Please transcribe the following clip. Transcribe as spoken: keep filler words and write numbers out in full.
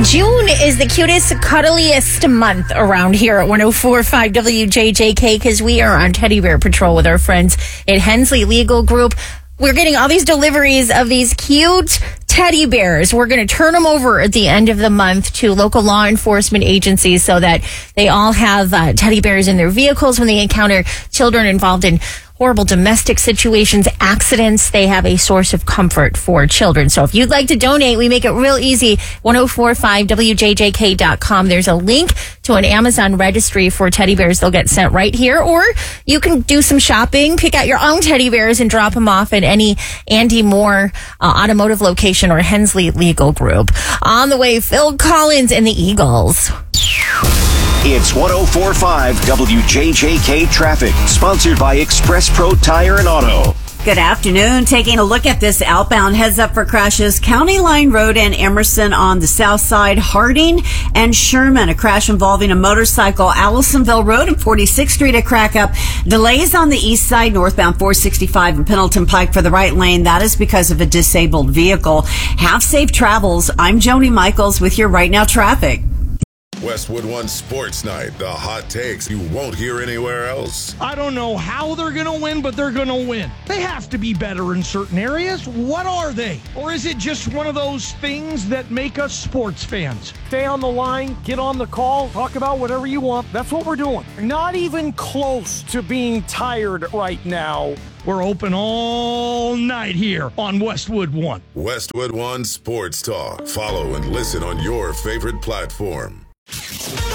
June is the cutest, cuddliest month around here at one oh four point five W J J K because we are on Teddy Bear Patrol with our friends at Hensley Legal Group. We're getting all these deliveries of these cute teddy bears. We're going to turn them over at the end of the month to local law enforcement agencies so that they all have uh, teddy bears in their vehicles when they encounter children involved in horrible domestic situations, accidents. They have a source of comfort for children. So if you'd like to donate, we make it real easy. ten forty-five W J J K dot com. There's a link to an Amazon registry for teddy bears. They'll get sent right here. Or you can do some shopping, pick out your own teddy bears and drop them off at any Andy Moore uh, automotive location or Hensley Legal Group. On the way, Phil Collins and the Eagles. It's ten forty-five W J J K Traffic, sponsored by Express Pro Tire and Auto. Good afternoon. Taking a look at this outbound heads up for crashes. County Line Road and Emerson on the south side. Harding and Sherman, a crash involving a motorcycle. Allisonville Road and forty-sixth Street, a crack up. Delays on the east side, northbound four sixty-five and Pendleton Pike for the right lane. That is because of a disabled vehicle. Have safe travels. I'm Joni Michaels with your Right Now traffic. Westwood One Sports Night, the hot takes you won't hear anywhere else. I don't know how they're going to win, but they're going to win. They have to be better in certain areas. What are they? Or is it just one of those things that make us sports fans? Stay on the line, get on the call, talk about whatever you want. That's what we're doing. Not even close to being tired right now. We're open all night here on Westwood One. Westwood One Sports Talk. Follow and listen on your favorite platform.